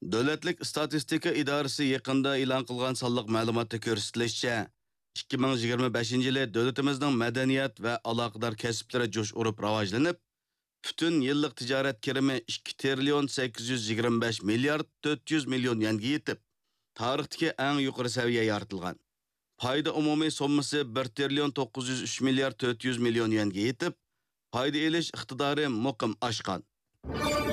Davlatlik statistika idorasi yaqinda e'lon qilgan sonliq ma'lumotda ko'rsatilishicha, 2025-yili davlatimizning madaniyat va aloqador kasblari jo'sh urib rivojlanib, butun yillik tijorat kirimi 2 trillion 825 milliard 400 million yanga yetib, tarixdagi eng yuqori saviya yoritilgan. Payda umumiy sommasi 1 trillion 903 milliard 400 million yanga yetib, payda elish iqtidori muqim oshgan.